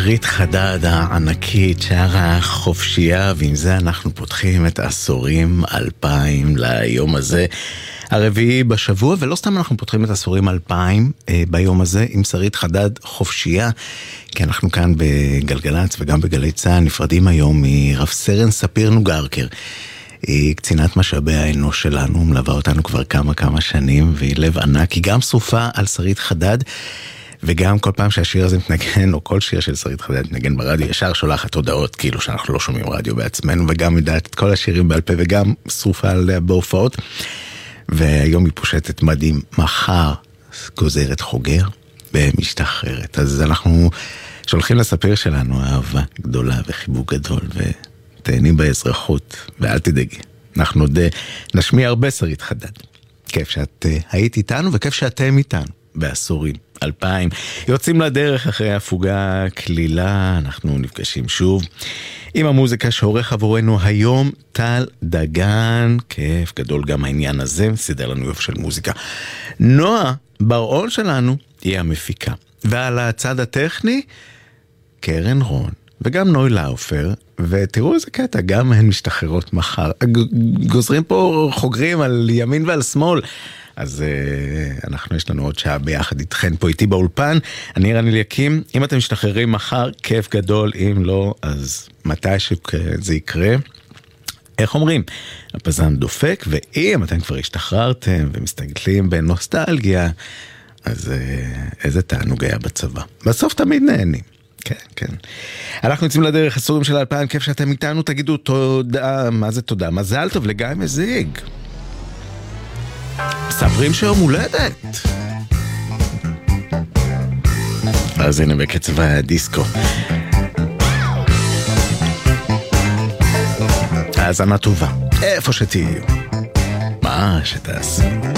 שרית חדד הענקית שרה חופשייה, ועם זה אנחנו פותחים את עשורים 2000 ליום הזה הרביעי בשבוע, ולא סתם אנחנו פותחים את עשורים 2000 ביום הזה עם שרית חדד חופשייה, כי אנחנו כאן בגלגלץ וגם בגלי צה"ל נפרדים היום מרב סרן ספיר נוגרקר. היא קצינת משאבי האנוש שלנו, מלווה אותנו כבר כמה שנים, והיא לב ענק, היא גם שרופה על שרית חדד, וגם כל פעם שהשיר הזה מתנגן, או כל שיר של שרית חדד מתנגן ברדיו, ישר שולחת הודעות, כאילו שאנחנו לא שומעים רדיו בעצמנו, וגם יודעת את כל השירים בעל פה, וגם שרופה עליה בהופעות, והיום היא פושטת מדים, מחר גוזרת חוגר, ומשתחררת. אז אנחנו שולחים לספיר שלנו אהבה גדולה וחיבוק גדול, ותהנים באזרחות, ואל תדאגי, אנחנו עוד נשמיע הרבה שרית חדד. כיף שאת היית איתנו, וכיף שאתם איתנו בעשורים 2000. יוצאים לדרך אחרי הפוגה כלילה, אנחנו נפגשים שוב עם המוזיקה שעורך עבורנו היום טל דגן. כיף גדול גם העניין הזה, סידר לנו יופי של מוזיקה. נועה בר-און שלנו היא המפיקה, ועל הצד הטכני קרן רון וגם נוי לאופר, ותראו איזה קטע, גם הן משתחררות מחר, גוזרים פה חוגרים על ימין ועל שמאל, אז יש לנו עוד שעה ביחד איתכן פה איתי באולפן. אני רני אליקים, אם אתם משתחררים מחר, כיף גדול, אם לא, אז מתי שזה יקרה, איך אומרים? הפזם דופק, ואם אתם כבר השתחררתם ומסתגלים בנוסטלגיה, אז איזה תענוג היה בצבא. בסוף תמיד נהנים. כן, כן. אנחנו יוצאים לדרך עשורים של 2000, כיף שאתם איתנו, תגידו תודה, מה זה תודה? מזל טוב לגיא מזיג. מספרים שיום הולדת. אז הנה בקצב הדיסקו. האזנה טובה, איפה שתהיו, מה שתעשו.